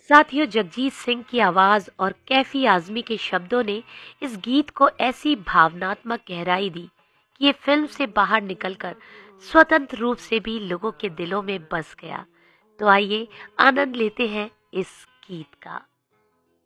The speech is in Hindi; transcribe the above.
साथियों, जगजीत सिंह की आवाज और कैफी आजमी के शब्दों ने इस गीत को ऐसी भावनात्मक गहराई दी कि ये फिल्म से बाहर निकलकर स्वतंत्र रूप से भी लोगों के दिलों में बस गया। तो आइए आनंद लेते हैं इस गीत का।